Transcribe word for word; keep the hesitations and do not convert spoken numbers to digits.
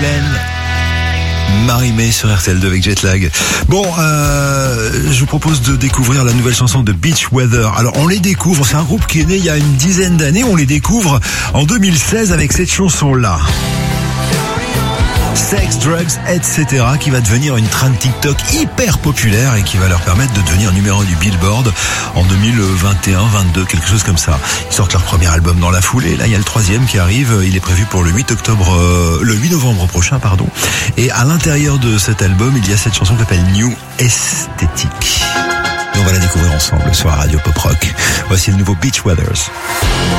Plaine. Marie-May sur R T L deux avec Jetlag. Bon, euh, je vous propose de découvrir la nouvelle chanson de Beach Weather. Alors, on les découvre, c'est un groupe qui est né il y a une dizaine d'années, on les découvre en deux mille seize avec cette chanson-là. Sex, drugs, et cetera qui va devenir une trend TikTok hyper populaire et qui va leur permettre de devenir numéro un du Billboard en deux mille vingt et un vingt-deux, quelque chose comme ça. Ils sortent leur premier album dans la foulée. Là, il y a le troisième qui arrive. Il est prévu pour le huit octobre, euh, le huit novembre prochain, pardon. Et à l'intérieur de cet album, il y a cette chanson qui s'appelle New Aesthetic. Et on va la découvrir ensemble sur Radio Pop Rock. Voici le nouveau Beach Weathers.